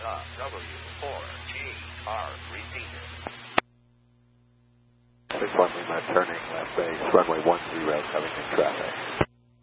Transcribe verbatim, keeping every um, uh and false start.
W four G R repeated. six one Lima turning left base, runway one zero coming in traffic.